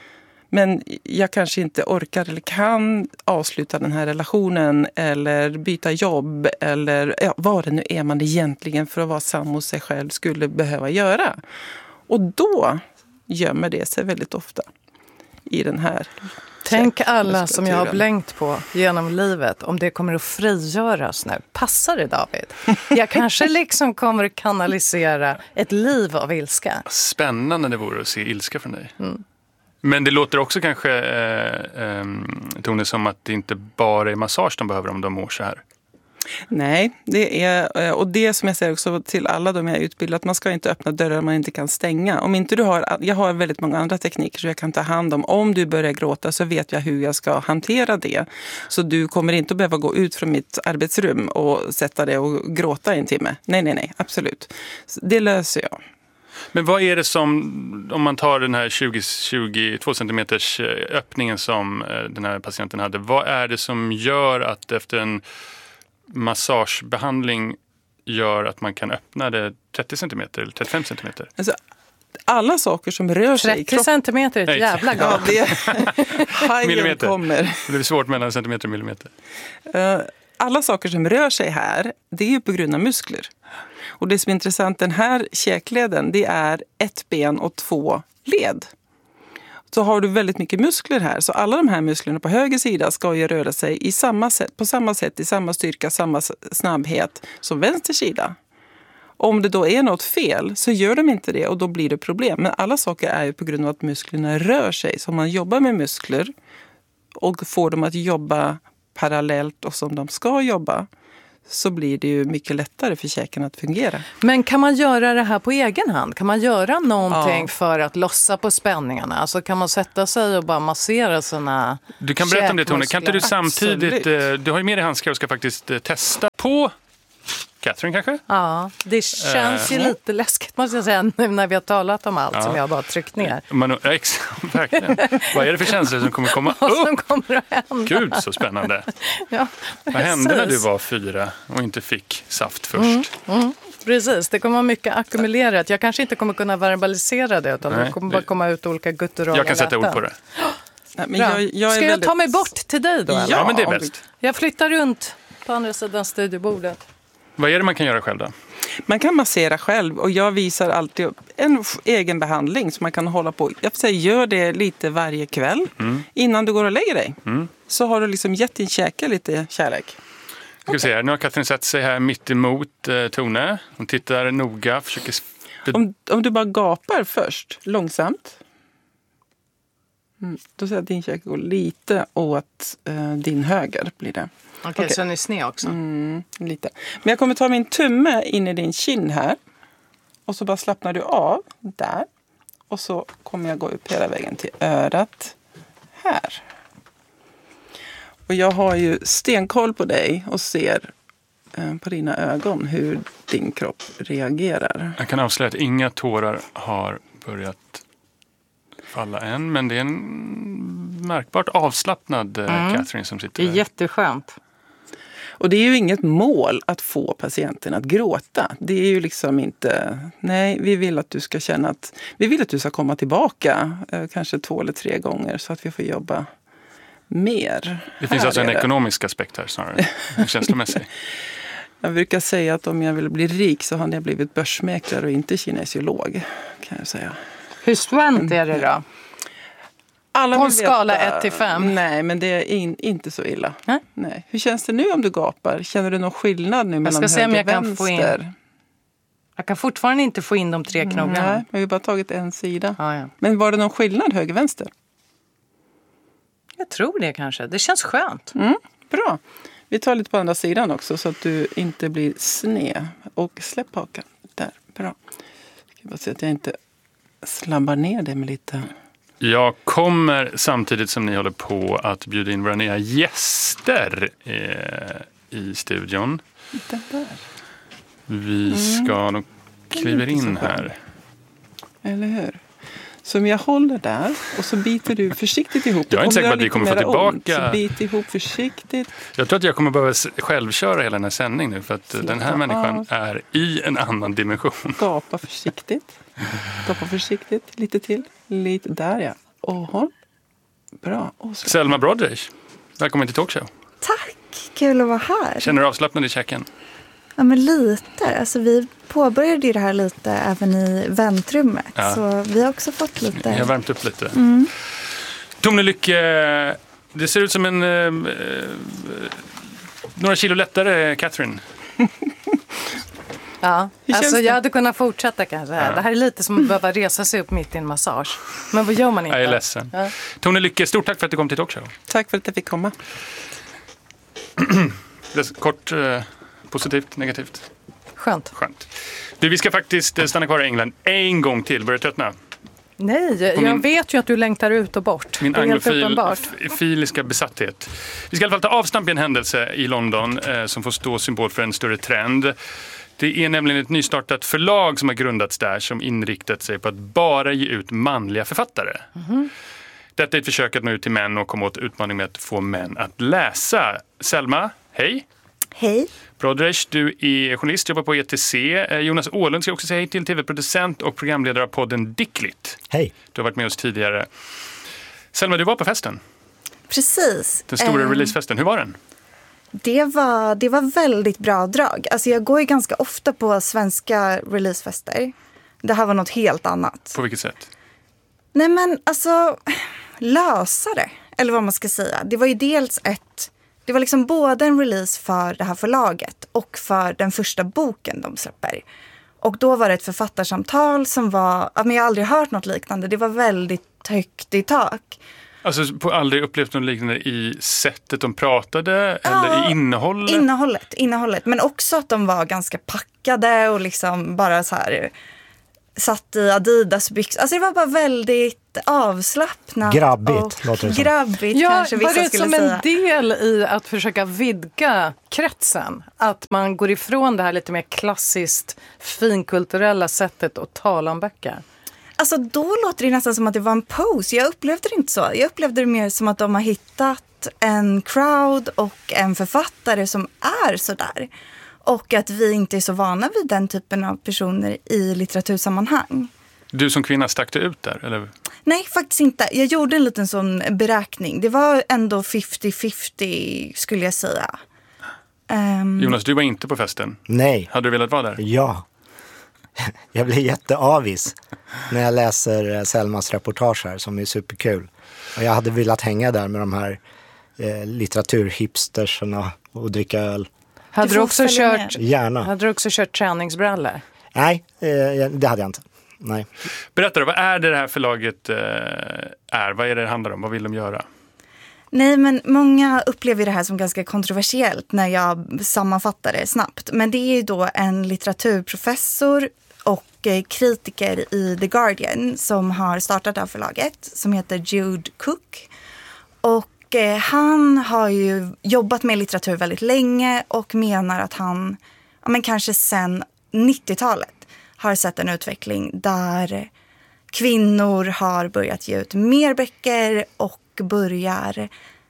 Men jag kanske inte orkar eller kan avsluta den här relationen eller byta jobb eller ja, vad det nu är man egentligen för att vara samma hos sig själv skulle behöva göra. Och då gömmer det sig väldigt ofta i den här. Tänk alla som jag har blängt på genom livet, om det kommer att frigöras nu. Passar det, David? Jag kanske liksom kommer att kanalisera ett liv av ilska. Spännande det vore att se ilska från dig. Mm. Men det låter också kanske, eh, eh, Tone, som att det inte bara är massage de behöver om de mår så här. Nej, det är, och det som jag säger också till alla de jag är utbildat, man ska inte öppna dörrar man inte kan stänga. Om inte du har, jag har väldigt många andra tekniker så jag kan ta hand om. Om du börjar gråta så vet jag hur jag ska hantera det. Så du kommer inte att behöva gå ut från mitt arbetsrum och sätta dig och gråta en timme. Nej, nej, nej, absolut. Det löser jag. Men vad är det som, om man tar den här tjugo, tjugotvå centimeters öppningen som den här patienten hade, vad är det som gör att efter en massagebehandling gör att man kan öppna det trettio centimeter eller trettiofem centimeter? Alltså, alla saker som rör sig... trettio centimeter är ett jävla gap. Ja, millimeter. Kommer. Det blir svårt mellan centimeter och millimeter. Alla saker som rör sig här, det är ju på grund av muskler. Och det som är intressant, den här käkleden, det är ett ben och två led. Så har du väldigt mycket muskler här. Så alla de här musklerna på höger sida ska ju röra sig i samma sätt, på samma sätt, i samma styrka, samma snabbhet som vänster sida. Om det då är något fel så gör de inte det och då blir det problem. Men alla saker är ju på grund av att musklerna rör sig. Så om man jobbar med muskler och får dem att jobba parallellt och som de ska jobba, så blir det ju mycket lättare för käken att fungera. Men kan man göra det här på egen hand? Kan man göra någonting ja. för att lossa på spänningarna? Alltså kan man sätta sig och bara massera sina Du kan berätta om det, Tone. Kan inte du samtidigt, Absolut. du har ju med dig handskar och ska faktiskt testa på Catherine kanske? Ja, det känns uh, ju lite läskigt måste jag säga nu när vi har talat om allt ja. som jag bara tryckt ner. Man, ja, verkligen. Vad är det för känslor som kommer komma upp? Vad som kommer att hända? Gud, så spännande. Ja, vad hände när du var fyra och inte fick saft först? Mm, mm. Precis, det kommer vara mycket ackumulerat. Jag kanske inte kommer kunna verbalisera det utan Nej, det kommer bara komma ut olika gutturala Jag kan sätta läten. ord på det. Nej, men jag, jag Ska jag väldigt... ta mig bort till dig då? Ja, eller? men det är bäst. Jag flyttar runt på andra sidan studiebordet. Vad är det man kan göra själv då? Man kan massera själv och jag visar alltid upp en egen behandling som man kan hålla på. Jag får säga, gör det lite varje kväll mm. innan du går och lägger dig. Mm. Så har du liksom gett din käke lite kärlek. Ska vi se här. Nu har Catherine satt sig här mitt emot eh, Tone. Hon tittar noga. Försöker... Om, om du bara gapar först, långsamt. Mm. Då ser jag att din käke går lite åt eh, din höger blir det. Okej, okay, okay. Så är ni sned också? Mm, lite. Men jag kommer ta min tumme in i din kind här. Och så bara slappnar du av där. Och så kommer jag gå upp hela vägen till örat här. Och jag har ju stenkoll på dig och ser eh, på dina ögon hur din kropp reagerar. Jag kan avslöja att inga tårar har börjat falla än. Men det är en märkbart avslappnad mm. Catherine som sitter där. Det är jätteskönt. Och det är ju inget mål att få patienten att gråta. Det är ju liksom inte, nej, vi vill att du ska känna att, vi vill att du ska komma tillbaka eh, kanske två eller tre gånger så att vi får jobba mer. Det finns alltså en ekonomisk aspekt här snarare, känslomässig. Jag brukar säga att om jag vill bli rik så har jag blivit börsmäklare och inte kinesiolog, kan jag säga. Hur svänt är det då? Alla på en skala ett till fem? Nej, men det är in, inte så illa. Nej? Nej. Hur känns det nu om du gapar? Känner du någon skillnad nu mellan jag ska höger se om jag och vänster? Kan få in. Jag kan fortfarande inte få in de tre knogarna. Nej, vi har bara tagit en sida. Ah, ja. Men var det någon skillnad höger-vänster? Jag tror det kanske. Det känns skönt. Mm, bra. Vi tar lite på andra sidan också så att du inte blir sned. Och släpp hakan. Där, bra. Jag ska bara se att jag inte slambar ner det med lite... Jag kommer samtidigt som ni håller på att bjuda in våra nya gäster eh, i studion. Den där. Vi ska, de kliver in här. Eller hur? Så om jag håller där och så biter du försiktigt ihop. Jag är inte säker på att vi kommer få tillbaka. Så bit ihop försiktigt. Jag tror att jag kommer behöva självköra hela den här sändningen nu. För att Släppa den här människan av. är i en annan dimension. Gapa försiktigt. Gapa försiktigt. Lite till. Lite där, ja. Och håll. Bra. Selma Broderish, välkommen till Talkshow. Tack, kul att vara här. Känner du avslappnad i käken? Ja, men lite. Alltså, vi påbörjade ju det här lite även i väntrummet. Ja. Så vi har också fått lite... Jag har värmt upp lite. Mm. Tone Lycke, det ser ut som en... Eh, några kilo lättare Catherine. Ja, alltså jag hade kunnat fortsätta kanske. Ja. Det här är lite som att behöva resa sig upp mitt i en massage. Men vad gör man inte? Jag är ledsen. Ja. Tone Lycke, stort tack för att du kom till Talkshow. Tack för att jag fick komma. Kort, eh, positivt, negativt? Skönt. Skönt. Du, vi ska faktiskt stanna kvar i England en gång till. Börjar tröttna? Nej, jag min, vet ju att du längtar ut och bort. Min anglofiliska besatthet. Vi ska i alla fall ta avstamp i en händelse i London eh, som får stå symbol för en större trend. Det är nämligen ett nystartat förlag som har grundats där som inriktat sig på att bara ge ut manliga författare. Mm-hmm. Detta är ett försök att nå ut till män och komma åt utmaningen med att få män att läsa. Selma, hej. Hej. Broderish, du är journalist, jobbar på E T C. Jonas Åhlund ska också säga hej till, tv-producent och programledare av podden Dicklit. Hej. Du har varit med oss tidigare. Selma, du var på festen. Precis. Den stora eh, releasefesten. Hur var den? Det var, det var väldigt bra drag. Alltså jag går ju ganska ofta på svenska releasefester. Det här var något helt annat. På vilket sätt? Nej men alltså, lösare. Eller vad man ska säga. Det var ju dels ett... Det var liksom både en release för det här förlaget och för den första boken de släpper. Och då var det ett författarsamtal som var... Jag har aldrig hört något liknande. Det var väldigt högt i tak. Alltså på aldrig upplevt något liknande i sättet de pratade ja, eller i innehållet? Innehållet, innehållet. Men också att de var ganska packade och liksom bara så här... Satt i Adidas byxor. Alltså det var bara väldigt avslappnat. Grabbigt, låter det som. Grabbigt ja, kanske vissa skulle säga. Var det som en del i att försöka vidga kretsen? Att man går ifrån det här lite mer klassiskt finkulturella sättet att tala om böcker? Alltså då låter det nästan som att det var en pose. Jag upplevde det inte så. Jag upplevde det mer som att de har hittat en crowd och en författare som är sådär. Och att vi inte är så vana vid den typen av personer i litteratursammanhang. Du som kvinna stack du ut där? Eller? Nej, faktiskt inte. Jag gjorde en liten sån beräkning. Det var ändå femtio femtio skulle jag säga. Um... Jonas, du var inte på festen. Nej. Hade du velat vara där? Ja. Jag blir jätteavis när jag läser Selmas reportage här som är superkul. Och jag hade velat hänga där med de här eh, litteraturhipsterserna och dricka öl. Hade du, du också kört, Gärna. Hade du också kört träningsbrallor? Nej, eh, det hade jag inte. Nej. Berätta då, vad är det, det här förlaget eh, är? Vad är det det handlar om? Vad vill de göra? Nej, men många upplever det här som ganska kontroversiellt när jag sammanfattar det snabbt. Men det är ju då en litteraturprofessor och eh, kritiker i The Guardian som har startat det här förlaget som heter Jude Cook. Och han har ju jobbat med litteratur väldigt länge och menar att han, ja men kanske sedan nittiotalet, har sett en utveckling där kvinnor har börjat ge ut mer böcker och börjar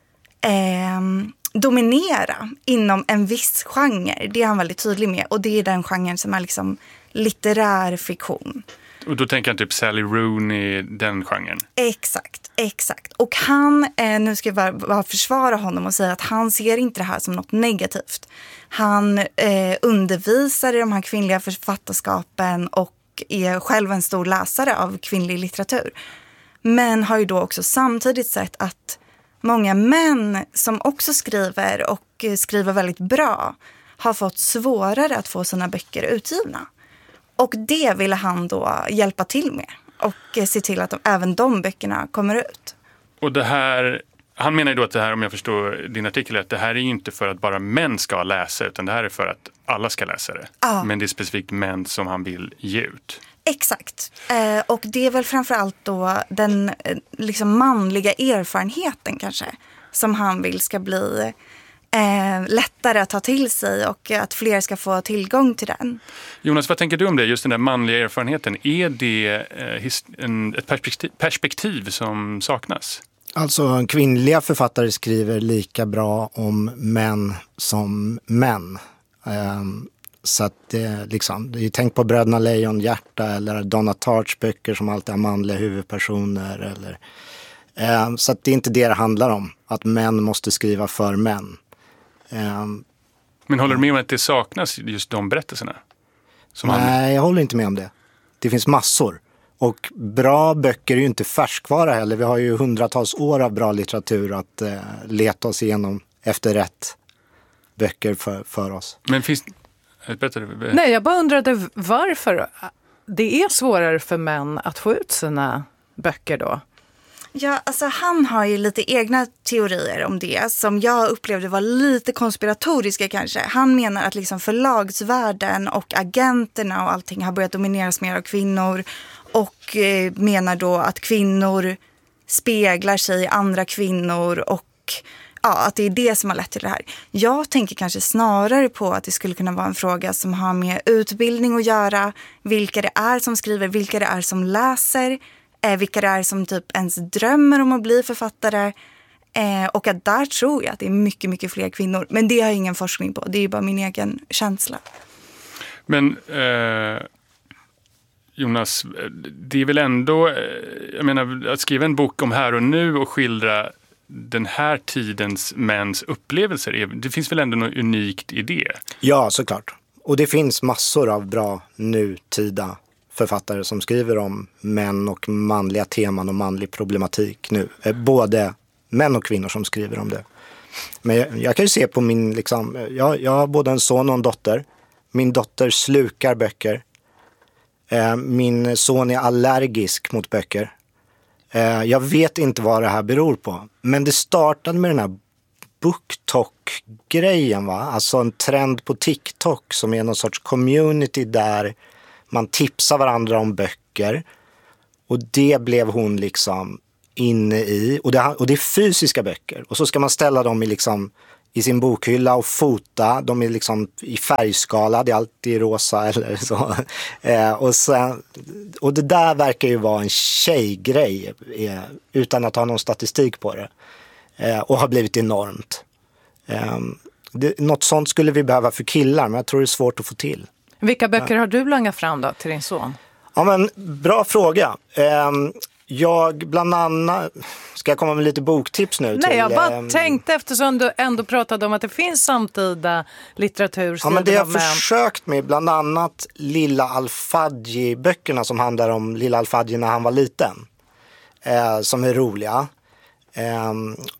eh, dominera inom en viss genre. Det är han väldigt tydlig med och det är den genren som är liksom litterär fiktion. Och då tänker jag typ Sally Rooney, den genren. Exakt, exakt. Och han, eh, nu ska jag bara, bara försvara honom och säga att han ser inte det här som något negativt. Han eh, undervisar i de här kvinnliga författarskapen och är själv en stor läsare av kvinnlig litteratur. Men har ju då också samtidigt sett att många män som också skriver och skriver väldigt bra har fått svårare att få sina böcker utgivna. Och det ville han då hjälpa till med och se till att de, även de böckerna kommer ut. Och det här, han menar ju då att det här, om jag förstår din artikel, att det här är ju inte för att bara män ska läsa utan det här är för att alla ska läsa det. Ja. Men det är specifikt män som han vill ge ut. Exakt. Eh, och det är väl framförallt då den eh, liksom manliga erfarenheten kanske som han vill ska bli Eh, lättare att ta till sig och att fler ska få tillgång till den. Jonas, vad tänker du om det? Just den där manliga erfarenheten. Är det eh, his- en, ett perspektiv, perspektiv som saknas? Alltså kvinnliga författare skriver lika bra om män som män. Eh, så att det liksom, det är, tänk på Bröderna Lejonhjärta eller Donna Tartts böcker som alltid har manliga huvudpersoner eller Eh, så att det är inte det det handlar om. Att män måste skriva för män. Eh, Men håller du med om att det saknas just de berättelserna? Som nej, han... jag håller inte med om det. Det finns massor. Och bra böcker är ju inte färskvara heller. Vi har ju hundratals år av bra litteratur att eh, leta oss igenom efter rätt böcker för, för oss. Men finns... Berätta. Nej, jag bara undrade varför det är svårare för män att få ut sina böcker då. Ja, alltså han har ju lite egna teorier om det som jag upplevde var lite konspiratoriska kanske. Han menar att liksom förlagsvärlden och agenterna och allting har börjat domineras mer av kvinnor och eh, menar då att kvinnor speglar sig i andra kvinnor och ja, att det är det som har lett till det här. Jag tänker kanske snarare på att det skulle kunna vara en fråga som har med utbildning att göra, vilka det är som skriver, vilka det är som läser, eh, vilka det är som typ ens drömmer om att bli författare. Eh, och att där tror jag att det är mycket, mycket fler kvinnor. Men det har jag ingen forskning på, det är ju bara min egen känsla. Men eh, Jonas, det är väl ändå, jag menar, att skriva en bok om här och nu och skildra den här tidens mäns upplevelser, det finns väl ändå något unikt i det? Ja, såklart. Och det finns massor av bra nutida författare som skriver om män och manliga teman och manlig problematik nu. Både män och kvinnor som skriver om det. Men jag, jag kan ju se på min, liksom, jag, jag har både en son och en dotter. Min dotter slukar böcker. Eh, min son är allergisk mot böcker. Eh, jag vet inte vad det här beror på. Men det startade med den här BookTok-grejen, va? Alltså en trend på TikTok som är någon sorts community där man tipsar varandra om böcker. Och det blev hon liksom inne i. Och det, och det är fysiska böcker. Och så ska man ställa dem i, liksom, i sin bokhylla och fota. De är liksom i färgskala. Det är alltid rosa eller så. Eh, och, sen, och det där verkar ju vara en tjejgrej eh, utan att ha någon statistik på det. Eh, och har blivit enormt. Eh, det, något sånt skulle vi behöva för killar, men jag tror det är svårt att få till. Vilka böcker har du langat fram då till din son? Ja, men bra fråga. Eh, jag bland annat... Ska jag komma med lite boktips nu? Nej, till, jag bara eh, tänkte eftersom du ändå pratade om att det finns samtida litteratur. Ja, men det har jag män. försökt med bland annat Lilla Al-Fadji-böckerna som handlar om Lilla Al-Fadji när han var liten. Eh, som är roliga. Eh,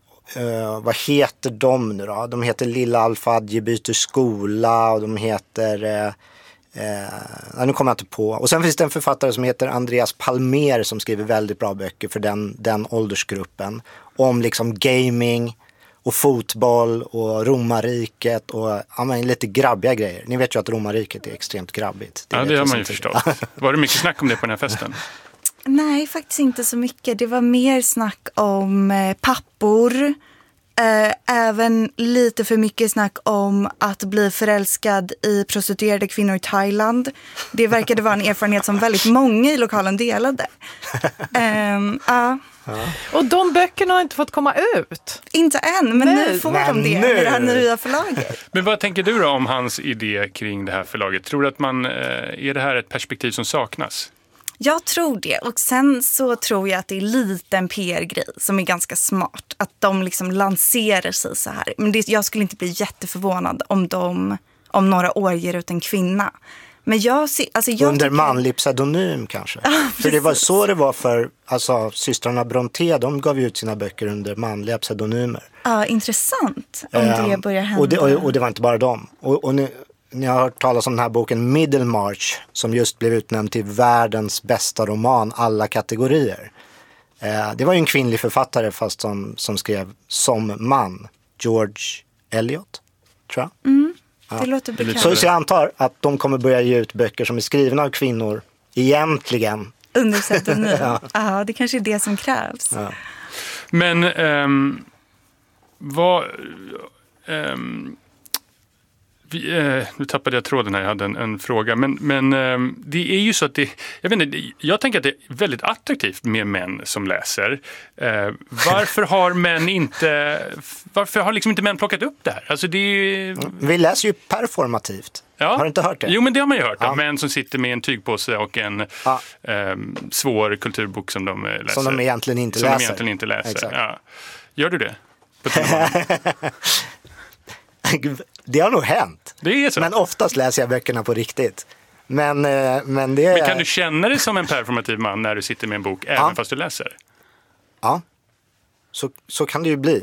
eh, vad heter de nu då? De heter Lilla Al-Fadji byter skola och de heter... Eh, Eh, nu kommer jag inte på. Och sen finns det en författare som heter Andreas Palmer som skriver väldigt bra böcker för den, den åldersgruppen. Om liksom gaming och fotboll och romarriket och ja, men lite grabbiga grejer. Ni vet ju att romarriket är extremt grabbigt. Det ja, det har man ju förstått. Var det mycket snack om det på den här festen? Nej, faktiskt inte så mycket. Det var mer snack om eh, pappor. Eh, även lite för mycket snack om att bli förälskad i prostituerade kvinnor i Thailand. Det verkade vara en erfarenhet som väldigt många i lokalen delade. Eh, uh. Ja. Och de böckerna har inte fått komma ut. Inte än, men Nej. nu får Men de det nu. med det här nya förlaget. Men vad tänker du då om hans idé kring det här förlaget? Tror du att man, är det här ett perspektiv som saknas? Jag tror det. Och sen så tror jag att det är lite en P R-grej som är ganska smart. Att de liksom lanserar sig så här. Men det, jag skulle inte bli jätteförvånad om de om några år ger ut en kvinna. Men jag, alltså jag Under tycker... manlig pseudonym kanske. För det var så det var för alltså, systrarna Brontë. De gav ut sina böcker under manliga pseudonymer. Ja, intressant om um, det börjar hända. Och det, och, och det var inte bara dem. Och, och ni, ni har hört talas om den här boken Middlemarch som just blev utnämnd till världens bästa roman alla kategorier. Eh, det var ju en kvinnlig författare fast som, som skrev som man. George Eliot, tror jag. Mm, det ja. låter bekant. Så, så jag antar att de kommer börja ge ut böcker som är skrivna av kvinnor egentligen. Under pseudonym. Ja. Ja, det kanske är det som krävs. Ja. Men um, vad... Um, Vi, eh, nu tappade jag tråden här, jag hade en, en fråga. Men, men eh, det är ju så att det, jag vet inte, jag tänker att det är väldigt attraktivt med män som läser. Eh, varför har män inte, varför har liksom inte män plockat upp det här? Alltså det är... Vi läser ju performativt. Ja. Har du inte hört det? Jo, men det har man ju hört. Ja. Män som sitter med en tygpåse och en Ja. eh, svår kulturbok som de läser. Som de egentligen inte som läser. De egentligen inte läser. Exakt. Ja. Gör du det? Det har nog hänt. Det är så. Men oftast läser jag böckerna på riktigt. Men, eh, men det är... Men kan du känna dig som en performativ man när du sitter med en bok, även Ja. fast du läser? Ja, så, så kan det ju bli.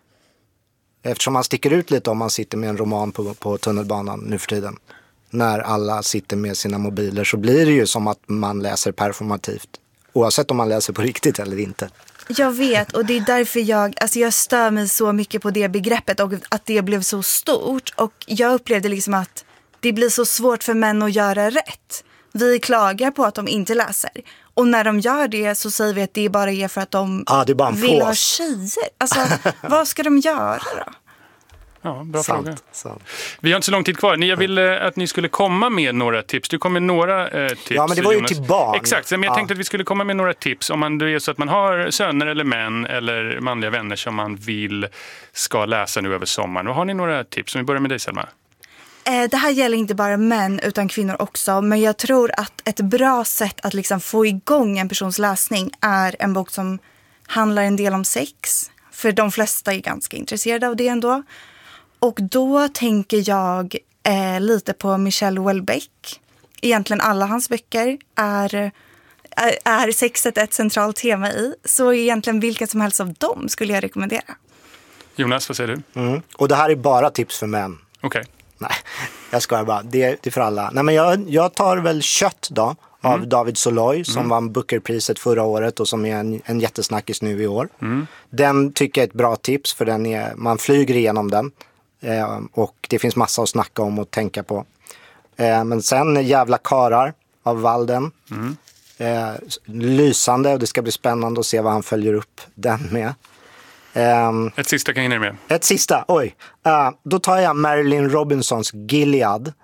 Eftersom man sticker ut lite om man sitter med en roman på, på tunnelbanan nu för tiden. När alla sitter med sina mobiler så blir det ju som att man läser performativt. Oavsett om man läser på riktigt eller inte. Jag vet, och det är därför jag, alltså jag stör mig så mycket på det begreppet och att det blev så stort. Och jag upplevde liksom att det blir så svårt för män att göra rätt. Vi klagar på att de inte läser. Och när de gör det så säger vi att det bara är för att de ah, det är bara en vill pås. ha tjejer. Alltså, vad ska de göra då? Ja, bra Sant, fråga. sant. Vi har inte så lång tid kvar. Ni, jag ville att ni skulle komma med några tips. Du kom med några eh, tips. Ja, men det var ju Jonas. till barn. Exakt, men jag Ja. tänkte att vi skulle komma med några tips. Om man, det är så att man har söner eller män eller manliga vänner som man vill ska läsa nu över sommaren. Och har ni några tips? Om vi börjar med dig, Selma. Det här gäller inte bara män utan kvinnor också. Men jag tror att ett bra sätt att liksom få igång en persons läsning är en bok som handlar en del om sex. För de flesta är ganska intresserade av det ändå. Och då tänker jag eh, lite på Michel Houellebecq. Egentligen alla hans böcker är, är, är sexet ett centralt tema i. Så egentligen vilket som helst av dem skulle jag rekommendera. Jonas, vad säger du? Mm. Och det här är bara tips för män. Okej. Okay. Nej, jag skojar bara. Det är, det är för alla. Nej, men jag, jag tar väl Kött då. Av mm. David Soloy som mm. vann Booker-priset förra året och som är en, en jättesnackis nu i år. Mm. Den tycker jag är ett bra tips för den är, man flyger igenom den. Eh, och det finns massa att snacka om och tänka på. Eh, men sen Jävla karar av Walden. Mm. Eh, lysande och det ska bli spännande att se vad han följer upp den med. Um, ett sista kan hinna med. Ett sista, oj. Uh, då tar jag Marilyn Robinsons Gilead